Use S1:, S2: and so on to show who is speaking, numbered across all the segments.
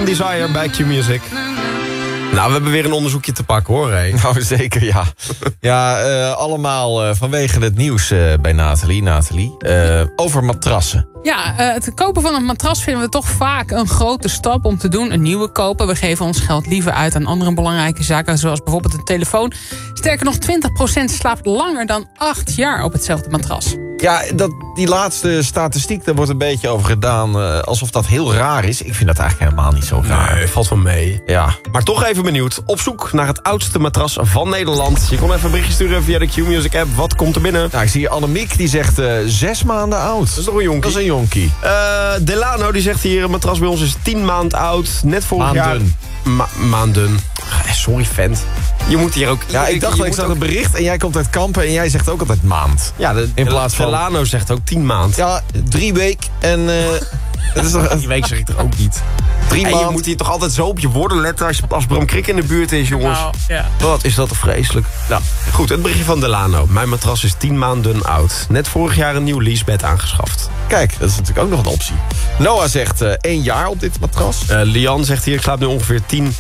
S1: One Desire bij Q-Music. Nou, we hebben weer een onderzoekje te pakken, hoor. Hey.
S2: Nou, zeker, ja. Ja, allemaal vanwege het nieuws bij Nathalie. Over matrassen.
S3: Ja, het kopen van een matras vinden we toch vaak een grote stap om te doen. Een nieuwe kopen. We geven ons geld liever uit aan andere belangrijke zaken, zoals bijvoorbeeld een telefoon. Sterker nog, 20% slaapt langer dan 8 jaar op hetzelfde matras.
S2: Ja, die laatste statistiek, daar wordt een beetje over gedaan alsof dat heel raar is. Ik vind dat eigenlijk helemaal niet zo raar.
S1: Nee, valt wel mee.
S2: Ja.
S1: Maar toch even benieuwd. Op zoek naar het oudste matras van Nederland. Je kon even een berichtje sturen via de Q-Music app. Wat komt er binnen?
S2: Nou, ik zie Annemiek, die zegt 6 maanden oud.
S1: Dat is toch een jonkie?
S2: Dat is een jonkie.
S1: Delano, die zegt hier, een matras bij ons is 10 maanden oud. Net vorig jaar... Maanden. Sorry, vent. Je moet hier ook...
S2: Ja, ik dacht dat ik zag een bericht en jij komt uit Kampen en jij zegt ook altijd maand.
S1: Ja, in plaats van... Delano zegt ook 10 maand.
S2: Ja, 3 weken en... het is toch...
S1: 3 weken zeg ik toch ook niet.
S2: 3 maanden.
S1: Je moet hier toch altijd zo op je woorden letten als Bram Krik in de buurt is, jongens.
S3: Nou, ja.
S1: Wat is dat toch vreselijk. Nou, goed, het berichtje van Delano. Mijn matras is 10 maanden oud. Net vorig jaar een nieuw leasebed aangeschaft.
S2: Kijk, dat is natuurlijk ook nog een optie. Noah zegt 1 jaar op dit matras.
S1: Lian zegt hier, ik slaap nu ongeveer 10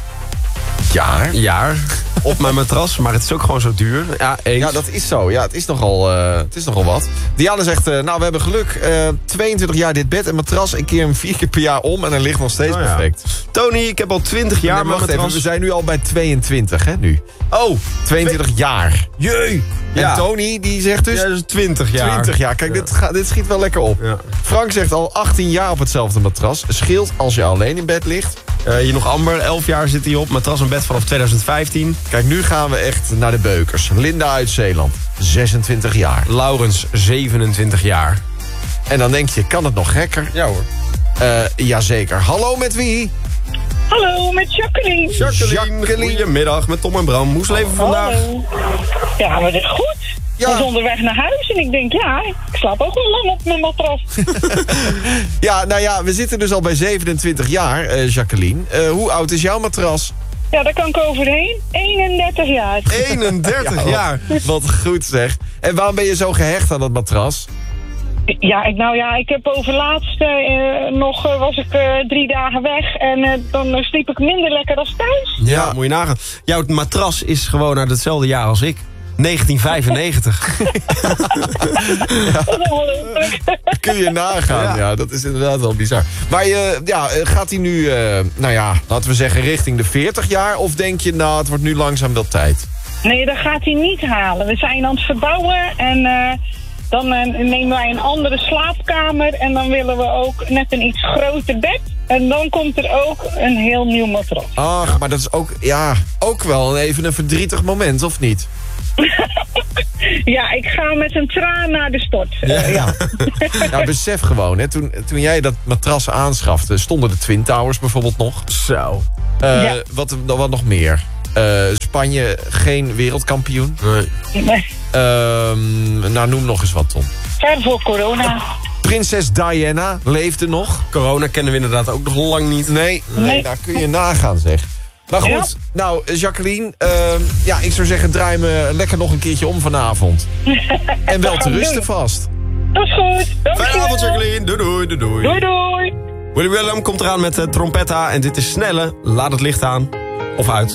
S1: jaar op mijn matras. Maar het is ook gewoon zo duur. Ja, eens.
S2: Ja, dat is zo. Ja, het is nogal wat. Diana zegt, nou, we hebben geluk. 22 jaar dit bed en matras. Ik keer hem 4 keer per jaar om en hij ligt nog steeds perfect.
S1: Tony, ik heb al 20 jaar mijn matras.
S2: Even, we zijn nu al bij 22, hè, nu.
S1: Oh,
S2: 22 jaar.
S1: Jee.
S2: En Tony, die zegt dus...
S1: Ja, dus 20 jaar.
S2: 20 jaar. Kijk, dit schiet wel lekker op.
S1: Ja.
S2: Frank zegt al 18 jaar op hetzelfde matras. Scheelt als je alleen in bed ligt.
S1: Hier nog Amber, 11 jaar zit hij op. Matras en bed vanaf 2015.
S2: Kijk, nu gaan we echt naar de beukers. Linda uit Zeeland, 26 jaar.
S1: Laurens, 27 jaar.
S2: En dan denk je, kan het nog gekker?
S1: Ja hoor.
S2: Jazeker. Hallo, met wie?
S4: Hallo, met Jacqueline.
S1: Jacqueline. Goedemiddag, met Tom en Bram. Hoe is het leven vandaag?
S4: Hallo. Ja, maar dat is goed.
S2: Ja.
S4: Ik was onderweg naar huis en ik denk, ja, ik slaap ook wel lang op mijn matras.
S2: Ja, nou ja, we zitten dus al bij 27 jaar, Jacqueline. Hoe oud is jouw matras?
S4: Ja, daar kan ik overheen. 31 jaar.
S1: 31 jaar.
S2: Wat goed zeg. En waarom ben je zo gehecht aan dat matras?
S4: Ja, ik heb overlaatst was ik 3 dagen weg en dan sliep ik minder lekker als thuis.
S1: Ja, moet je nagaan. Jouw matras is gewoon uit hetzelfde jaar als ik. 1995.
S2: Kun je nagaan, ja, dat is inderdaad wel bizar. Maar gaat hij nu, laten we zeggen, richting de 40 jaar? Of denk je, nou, het wordt nu langzaam wel tijd?
S4: Nee, dat gaat hij niet halen. We zijn aan het verbouwen en dan nemen wij een andere slaapkamer. En dan willen we ook net een iets groter bed. En dan komt er ook een heel nieuw matras.
S2: Ach, maar dat is ook wel even een verdrietig moment, of niet?
S4: Ja, ik ga met een traan naar de stort.
S2: Nou, besef gewoon, hè, toen jij dat matras aanschafte, stonden de Twin Towers bijvoorbeeld nog.
S1: Zo.
S2: Wat nog meer? Spanje geen wereldkampioen?
S1: Nee.
S2: Nou, noem nog eens wat, Tom.
S4: Ver voor corona.
S2: Prinses Diana leefde nog.
S1: Corona kennen we inderdaad ook nog lang niet.
S2: Nee, daar kun je nagaan, zeg. Maar goed, nou, Jacqueline, ik zou zeggen, draai me lekker nog een keertje om vanavond. En wel te rusten vast.
S4: Dat is goed.
S1: Fijne avond, Jacqueline. Doei.
S4: Doei, doei.
S1: Willy Willem komt eraan met Trompetta en dit is Snelle. Laat het licht aan. Of uit.